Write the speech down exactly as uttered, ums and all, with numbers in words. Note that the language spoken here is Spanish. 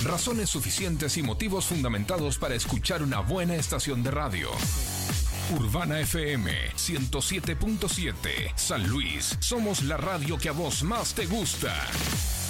Razones suficientes y motivos fundamentados para escuchar una buena estación de radio. Urbana F M ciento siete punto siete, San Luis. Somos la radio que a vos más te gusta.